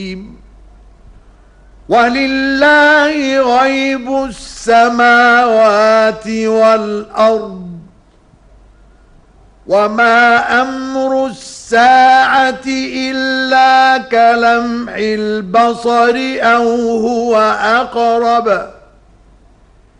ولله غيب السماوات والأرض وما أمر الساعة إلا كلمح البصر أو هو أقرب